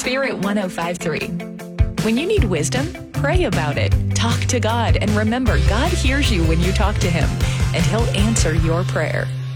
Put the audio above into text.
Spirit 105.3. When you need wisdom, pray about it. Talk to God and remember God hears you when you talk to Him, and He'll answer your prayer.